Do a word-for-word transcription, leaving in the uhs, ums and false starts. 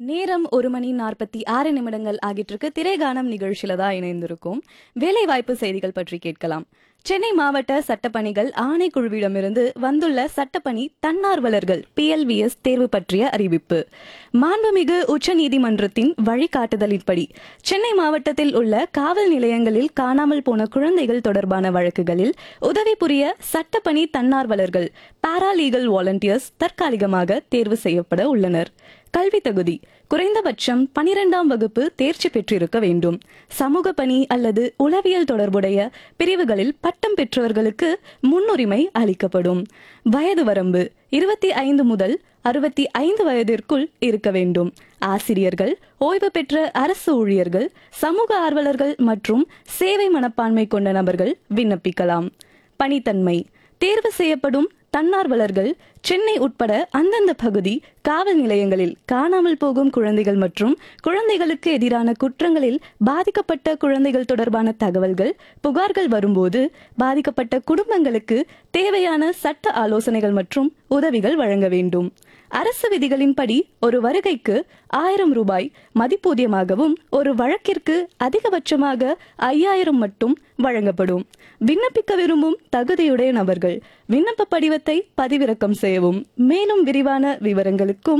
நேரம் ஒரு மணி நாற்பத்தி ஆறு நிமிடங்கள் ஆகிட்டு இருக்கு. திரைகானம் நிகழ்ச்சியில தான் இணைந்திருக்கும். வேலை வாய்ப்பு செய்திகள் பற்றி கேட்கலாம். சென்னை மாவட்ட சட்டப்பணிகள் ஆணைக்குழுவிடமிருந்து வந்துள்ள சட்டப்பணி தன்னார்வலர்கள் பிஎல்விஎஸ் தேர்வு பற்றிய அறிவிப்பு. மாண்புமிகு உச்சநீதிமன்றத்தின் வழிகாட்டுதலின்படி சென்னை மாவட்டத்தில் உள்ள காவல் நிலையங்களில் காணாமல் போன குழந்தைகள் தொடர்பான வழக்குகளில் உதவி புரிய சட்டப்பணி தன்னார்வலர்கள் பாராலீகல் வாலண்டியர்ஸ் தற்காலிகமாக தேர்வு செய்யப்பட உள்ளனர். கல்வி தகுதி குறைந்தபட்சம் பனிரெண்டாம் வகுப்பு தேர்ச்சி பெற்றிருக்க வேண்டும். சமூக பணி அல்லது உளவியல் தொடர்புடைய பிரிவுகளில் பட்டம் பெற்றவர்களுக்கு முன்னுரிமை அளிக்கப்படும். வயது வரம்பு இருபத்தி ஐந்து முதல் அறுபத்தி ஐந்து வயதிற்குள் இருக்க வேண்டும். ஆசிரியர்கள், ஓய்வு பெற்ற அரசு ஊழியர்கள், சமூக ஆர்வலர்கள் மற்றும் சேவை மனப்பான்மை கொண்ட நபர்கள் விண்ணப்பிக்கலாம். பணித்தன்மை தேர்வு செய்யப்படும் தன்னார்வலர்கள் சென்னை உட்பட அந்தந்த பகுதி காவல் நிலையங்களில் காணாமல் போகும் குழந்தைகள் மற்றும் குழந்தைகளுக்கு எதிரான குற்றங்களில் பாதிக்கப்பட்ட குழந்தைகள் தொடர்பான தகவல்கள், புகார்கள் வரும்போது பாதிக்கப்பட்ட குடும்பங்களுக்கு தேவையான சட்ட ஆலோசனைகள் மற்றும் உதவிகள் வழங்க வேண்டும். அரசு விதிகளின்படி ஒரு வருகைக்கு ஆயிரம் ரூபாய் மதிப்பூதியமாகவும் ஒரு வழக்கிற்கு அதிகபட்சமாக ஐயாயிரம் மட்டும் வழங்கப்படும். விண்ணப்பிக்க விரும்பும் தகுதியுடைய நபர்கள் விண்ணப்ப படிவத்தை பதிவிறக்கம் செய்யவும். மேலும் விரிவான விவரங்களுக்கும்